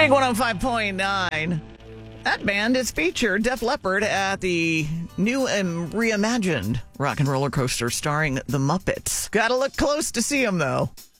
Big 105.9. That band is featured, Def Leppard, at the new and reimagined Rock and Roller Coaster starring the Muppets. Gotta look close to see them, though.